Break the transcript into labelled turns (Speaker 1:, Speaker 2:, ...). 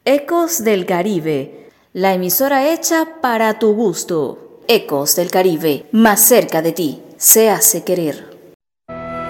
Speaker 1: Ecos del Caribe, la emisora hecha para tu gusto. Ecos del Caribe, más cerca de ti, se hace querer.